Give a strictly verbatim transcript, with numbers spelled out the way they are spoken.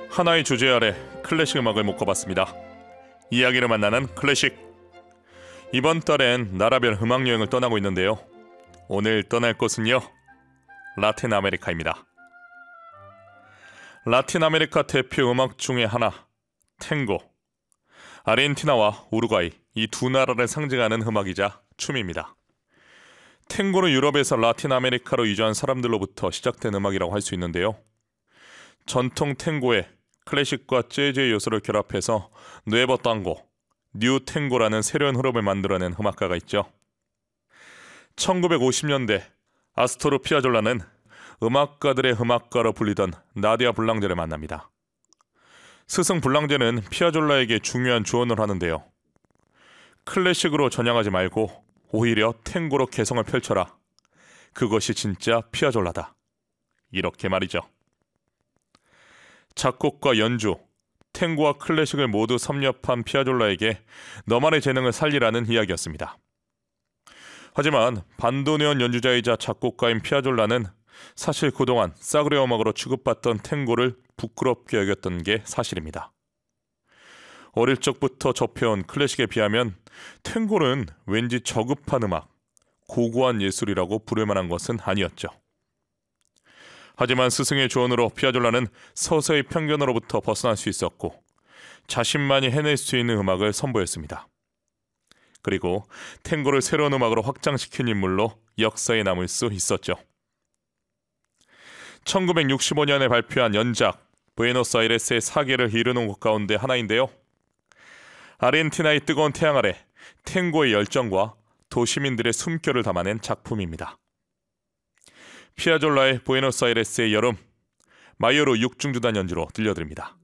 하나의 주제 아래 클래식 음악을 묶어봤습니다. 이야기를 만나는 클래식. 이번 달엔 나라별 음악 여행을 떠나고 있는데요. 오늘 떠날 곳은요, 라틴 아메리카입니다. 라틴 아메리카 대표 음악 중에 하나, 탱고. 아르헨티나와 우루과이, 이 두 나라를 상징하는 음악이자 춤입니다. 탱고는 유럽에서 라틴 아메리카로 이주한 사람들로부터 시작된 음악이라고 할 수 있는데요. 전통 탱고에 클래식과 재즈의 요소를 결합해서 누에보 탕고, 뉴 탱고라는 새로운 흐름을 만들어낸 음악가가 있죠. 천구백오십 년대 아스토르 피아졸라는 음악가들의 음악가로 불리던 나디아 블랑제를 만납니다. 스승 블랑제는 피아졸라에게 중요한 조언을 하는데요. 클래식으로 전향하지 말고 오히려 탱고로 개성을 펼쳐라. 그것이 진짜 피아졸라다. 이렇게 말이죠. 작곡과 연주, 탱고와 클래식을 모두 섭렵한 피아졸라에게 너만의 재능을 살리라는 이야기였습니다. 하지만 반도네온 연주자이자 작곡가인 피아졸라는 사실 그동안 싸구려 음악으로 취급받던 탱고를 부끄럽게 여겼던 게 사실입니다. 어릴 적부터 접해온 클래식에 비하면 탱고는 왠지 저급한 음악, 고고한 예술이라고 부를 만한 것은 아니었죠. 하지만 스승의 조언으로 피아졸라는 서서히 편견으로부터 벗어날 수 있었고 자신만이 해낼 수 있는 음악을 선보였습니다. 그리고 탱고를 새로운 음악으로 확장시킨 인물로 역사에 남을 수 있었죠. 천구백육십오 년에 발표한 연작 부에노스아이레스의 사계를 이루는 곡 가운데 하나인데요. 아르헨티나의 뜨거운 태양 아래 탱고의 열정과 도시민들의 숨결을 담아낸 작품입니다. 피아졸라의 부에노스아이레스의 여름, 마이오르 육중주단 연주로 들려드립니다.